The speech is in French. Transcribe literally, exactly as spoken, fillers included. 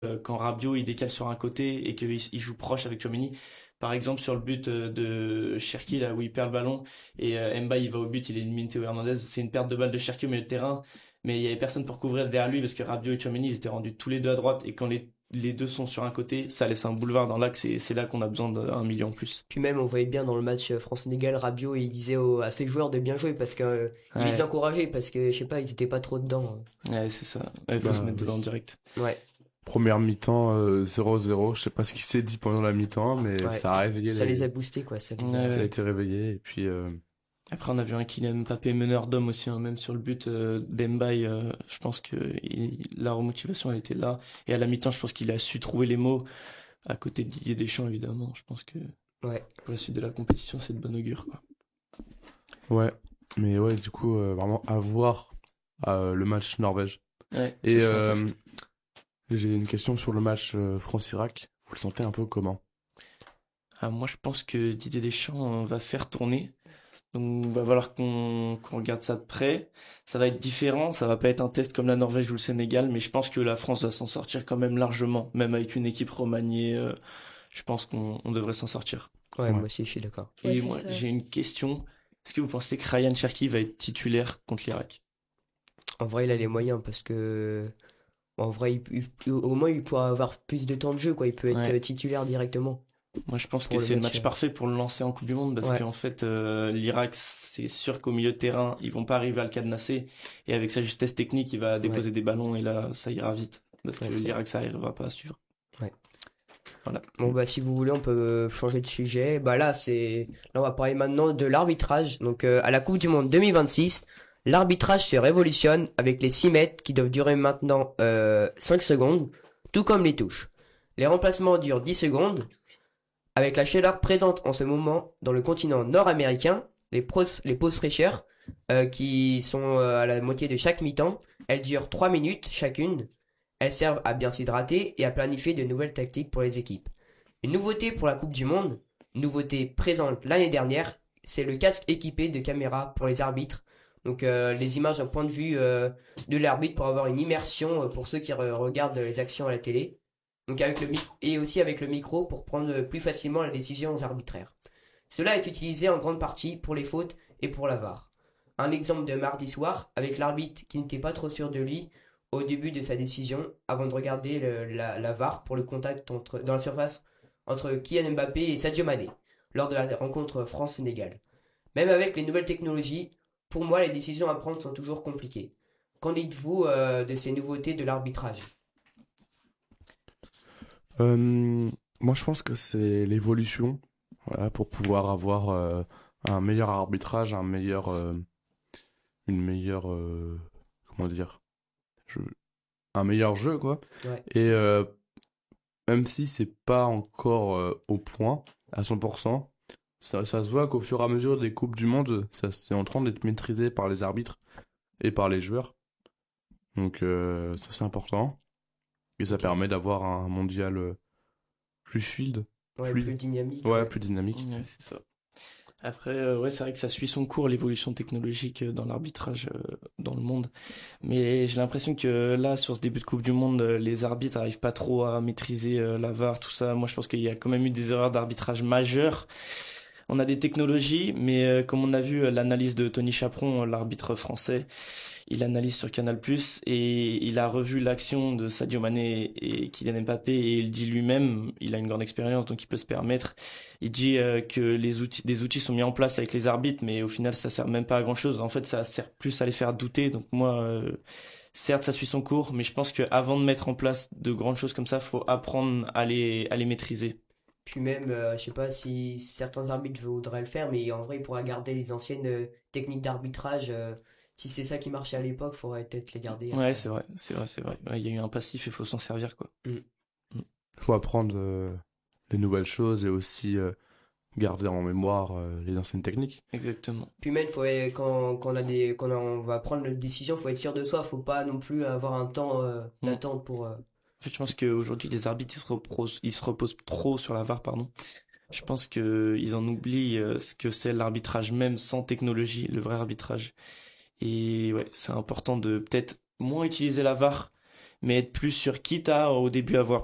euh, quand Rabiot il décale sur un côté et qu'il il joue proche avec Tchouaméni. Par exemple, sur le but euh, de Cherki, là où il perd le ballon et euh, Mba il va au but, il élimine Théo Hernandez. C'est une perte de balle de Cherki au milieu de terrain, mais il y avait personne pour couvrir derrière lui parce que Rabiot et Tchouaméni ils étaient rendus tous les deux à droite et quand les, les deux sont sur un côté, ça laisse un boulevard dans l'axe et c'est là qu'on a besoin d'un million en plus. Puis même, on voyait bien dans le match euh, France-Sénégal, Rabiot, il disait aux- à ses joueurs de bien jouer parce que euh, il les Ouais, encourageait parce que, je sais pas, ils étaient pas trop dedans. ouais c'est ça. Il faut se Bah mettre dedans oui. direct. Ouais, Première mi-temps, euh, zéro zéro. Je sais pas ce qui s'est dit pendant la mi-temps, mais ouais. ça a réveillé Ça les a les... boostés, quoi. Ça les Ouais, a... Ça a ouais. été réveillé. Et puis, euh, Après, on a vu un Kylian Mbappé meneur d'homme aussi, hein, même sur le but euh, d'Mbaye. Euh, je pense que il- la remotivation elle était là. Et à la mi-temps, je pense qu'il a su trouver les mots à côté de Didier Deschamps, évidemment. Je pense que Ouais. pour la suite de la compétition, c'est de bon augure, quoi. ouais. Mais ouais, du coup, euh, vraiment à voir euh, le match Norvège. Ouais, ce Et sera un euh, test. j'ai une question sur le match euh, France-Irak. Vous le sentez un peu comment? Ah, moi, je pense que Didier Deschamps euh, va faire tourner. Donc, il va falloir qu'on qu'on regarde ça de près. Ça va être différent. Ça va pas être un test comme la Norvège ou le Sénégal, mais je pense que la France va s'en sortir quand même largement, même avec une équipe remaniée. Euh, je pense qu'on on devrait s'en sortir. Ouais, Ouais. moi aussi, je suis d'accord. Ouais, Et c'est moi, ça. j'ai une question. Est-ce que vous pensez que Ryan Cherki va être titulaire contre l'Irak? En vrai, il a les moyens parce que, en vrai, il- il- au moins, il pourra avoir plus de temps de jeu, quoi. Il peut être Ouais. euh, titulaire directement Moi, je pense que pour le c'est le match. match euh. parfait pour le lancer en Coupe du Monde parce Ouais, qu'en fait, euh, l'Irak, c'est sûr qu'au milieu de terrain, ils vont pas arriver à le cadenasser. Et avec sa justesse technique, il va déposer ouais, des ballons et là, ça ira vite. Parce que ouais, c'est vrai. l'Irak, ça n'arrivera pas à suivre. Ouais. Voilà. Bon, bah, si vous voulez, on peut euh, changer de sujet. Bah, là, c'est, là, on va parler maintenant de l'arbitrage. Donc, euh, à la Coupe du Monde deux mille vingt-six, l'arbitrage se révolutionne avec les six mètres qui doivent durer maintenant euh, cinq secondes, tout comme les touches. Les remplacements durent dix secondes. Avec la chaleur présente en ce moment dans le continent nord-américain, les, pros- les pauses fraîcheurs, euh, qui sont euh, à la moitié de chaque mi-temps, elles durent trois minutes chacune. Elles servent à bien s'hydrater et à planifier de nouvelles tactiques pour les équipes. Une nouveauté pour la Coupe du Monde, nouveauté présente l'année dernière, c'est le casque équipé de caméras pour les arbitres. Donc euh, les images d'un point de vue euh, de l'arbitre pour avoir une immersion euh, pour ceux qui re- regardent les actions à la télé. Donc avec le micro et aussi avec le micro pour prendre plus facilement les décisions arbitraires. Cela est utilisé en grande partie pour les fautes et pour la V A R. Un exemple de mardi soir avec l'arbitre qui n'était pas trop sûr de lui au début de sa décision avant de regarder le- la, la V A R pour le contact entre, dans la surface entre Kylian Mbappé et Sadio Mané lors de la rencontre France-Sénégal. Même avec les nouvelles technologies, pour moi les décisions à prendre sont toujours compliquées. Qu'en dites-vous euh, de ces nouveautés de l'arbitrage? Euh, moi, je pense que c'est l'évolution, voilà, pour pouvoir avoir euh, un meilleur arbitrage, un meilleur, euh, une meilleure, euh, comment dire, je- un meilleur jeu, quoi. Ouais, Et euh, même si c'est pas encore euh, au point à cent pour cent, ça, ça se voit qu'au fur et à mesure des coupes du monde, ça c'est en train d'être maîtrisé par les arbitres et par les joueurs. Donc euh, ça c'est important et ça ok. permet d'avoir un mondial euh, plus fluide, Ouais, plus fluide, dynamique. ouais, Ouais. plus dynamique. Ouais, c'est ça. Après, euh, ouais, c'est vrai que ça suit son cours, l'évolution technologique euh, dans l'arbitrage euh, dans le monde. Mais j'ai l'impression que là, sur ce début de Coupe du Monde, euh, les arbitres arrivent pas trop à maîtriser euh, la V A R, tout ça. Moi, je pense qu'il y a quand même eu des erreurs d'arbitrage majeures. On a des technologies, mais euh, comme on a vu euh, l'analyse de Tony Chaperon, euh, l'arbitre français, il analyse sur Canal+, et il a revu l'action de Sadio Mané et Kylian Mbappé, et il dit lui-même, il a une grande expérience, donc il peut se permettre, il dit euh, que les outils, des outils sont mis en place avec les arbitres, mais au final, ça sert même pas à grand-chose. En fait, ça sert plus à les faire douter. Donc moi, euh, certes, ça suit son cours, mais je pense qu'avant de mettre en place de grandes choses comme ça, faut apprendre à les, à les maîtriser. Puis même, euh, je sais pas si certains arbitres voudraient le faire, mais en vrai, il pourra garder les anciennes euh, techniques d'arbitrage. Euh, si c'est ça qui marchait à l'époque, faudrait peut-être les garder Ouais, après. c'est vrai, c'est vrai, c'est vrai. Ouais, il y a eu un passif, il faut s'en servir, quoi. Mm. Il faut apprendre euh, les nouvelles choses et aussi euh, garder en mémoire euh, les anciennes techniques. Exactement. Puis même, faut, quand, quand on a des, quand on va prendre une décision, faut être sûr de soi. Faut pas non plus avoir un temps euh, Mm. d'attente pour. euh, En fait, je pense qu'aujourd'hui, les arbitres, ils se reposent, ils se reposent trop sur la V A R, pardon. Je pense que ils en oublient euh, ce que c'est l'arbitrage même sans technologie, le vrai arbitrage. Et ouais, c'est important de peut-être moins utiliser la V A R, mais être plus sur quitte à au début avoir